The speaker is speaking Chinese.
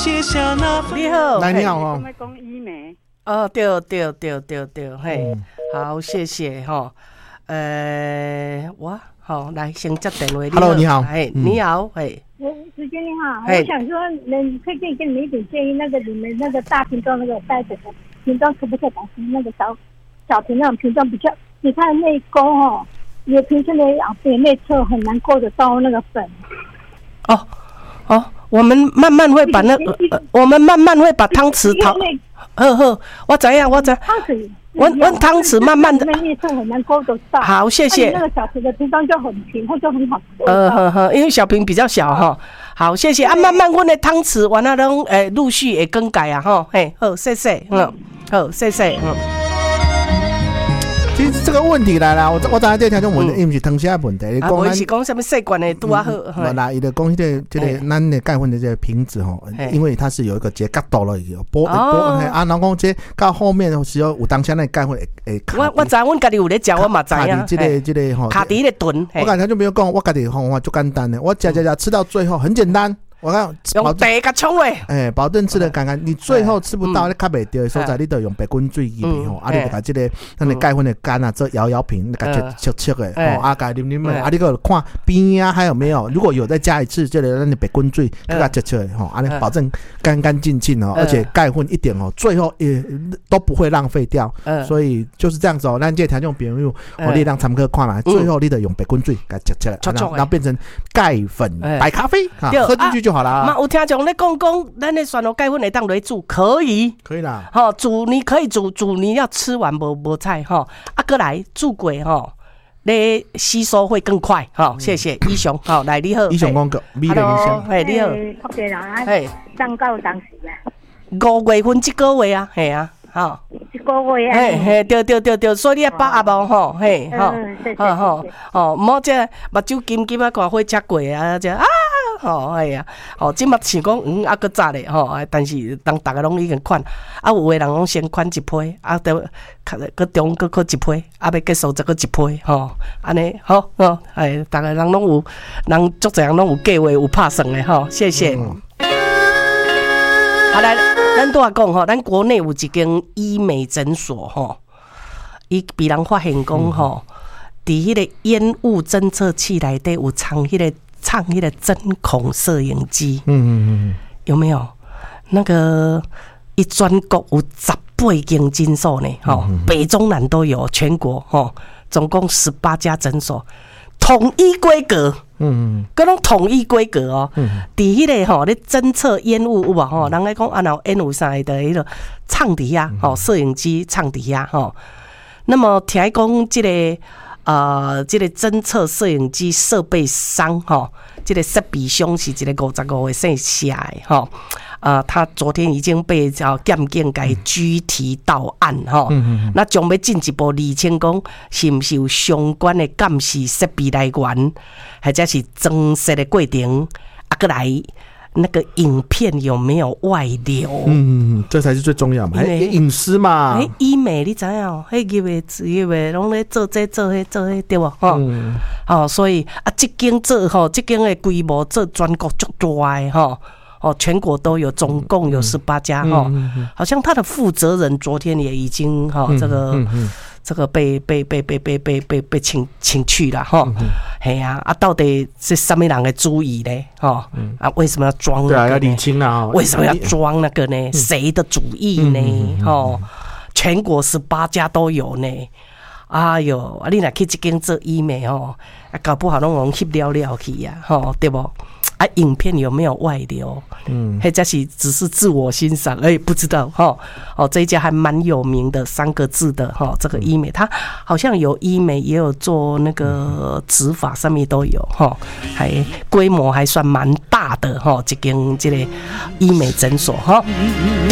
你好， 来你好哦。 讲医美。 哦，对，嘿，好，谢谢哈。我好来先接电话。 Hello， 你好， 嘿，你好，嘿。 子娟你好，我想说，可以给你们一点建议，那个你们那个大瓶装那个袋子的瓶装可不可以改成那个小瓶那种瓶装比较？你看内勾哦，你的瓶身的内侧很难勾得到那个粉。 哦，我们慢慢会把我们慢慢会把汤匙淘。呵，我知影。汤匙， 我汤匙慢慢的。 内侧很难勾得到。 好，谢谢。 那个小瓶的瓶装就很平，或就很好勾。 因为小瓶比较小哈。好，谢谢啊，慢慢阮的汤匙完了拢陆续会更改啊哈。嘿，好，谢谢，好，谢谢， 其实这个问题来了，我当然这条就问的，伊不是汤匙的问题。 我是讲什么习惯的拄啊好。 伊就讲这个咱的盖粉的这个瓶子吼，因为它是有一个角度了，剥啊，然后讲这到后面的时候有当下那盖粉会卡。 我知，阮家己有咧食，我嘛知影。 这个吼， 卡伫咧炖。 我刚才就没有讲，我家己方法就简单的，我吃到最后很简单。我看用茶甲冲诶， 保证吃的刚刚，你最后吃不到，你卡袂到的所在，你都用白滚水去吼，啊，你就把这个咱的钙粉的干啊，做摇平，你感觉切的，啊，加啉的，啊，你个看边啊还有没有？如果有再加一次，这个咱的白滚水，给它切的吼，啊，你保证干干净净哦，而且钙粉一点哦，最后也都不会浪费掉，所以就是这样子哦。咱这条种朋友，你让参考看嘛，最后你得用白滚水给它切来，然后变成钙粉白咖啡，喝进去就好了。 嘛有听众咧讲，咱的酸辣钙粉会当来煮，可以啦。 好，煮你可以煮，你要吃完无菜哈，啊，过来煮过哈，你吸收会更快哈。谢谢一雄，好来你好， 一雄讲个美丽音箱， 嘿你好， 福建人啊，当到当时啊 ，5月份这个月啊，嘿啊。好， 一个月啊， 嘿，对，所以你要把握无吼，嘿，好，莫这目睭金啊，看火吃过啊，这啊，哎呀，即马想讲啊，搁早咧吼，但是当大家拢已经款，啊，有的人拢先款一批，啊，搁中搁一批，啊，要结束再搁一批，吼，安尼好，大家人拢有，人足侪人拢有计划，有拍算的吼，谢谢。好来，咱拄仔讲吼，咱国内有一间医美诊所吼，伊被人发现讲吼，伫迄个烟雾侦测器内底有藏迄个针孔摄影机，有没有？那个一全国有18间诊所呢，吼，北中南都有，全国吼，总共18家诊所。统一规格，各种统一规格哦。伫迄个吼，咧侦测烟雾有无吼？人来讲啊，然后烟雾啥的迄个藏伫遐吼，摄影机藏伫遐吼。那么听讲这个侦测摄影机设备商吼，这个设备商是一个55岁姓夏的吼。他昨天已经被检警给拘提到案哈，那将要进一步厘清讲是不是有相关的监视设备来源，或者是装设的过程，过来那个影片有没有外流？ 这才是最重要嘛，隐私嘛。 医美你知影？迄业的拢咧做这做迄对不？所以这间的规模做全国足大的吼。全国都有，总共有18家哈，好像他的负责人昨天也已经这个被请去了哈，嘿呀到底是什么人的主意呢？为什么要装？ 对啊，要理清啊， 为什么要装那个呢？谁的主意呢？全国18家都有呢。哎呦，你若去这间做医美搞不好拢用翕了去呀，对不？影片有没有外流？或者是只是自我欣赏？不知道这一家还蛮有名的3个字的这个医美，它好像有医美，也有做那个植发，上面都有还规模还算蛮大的这间这个医美诊所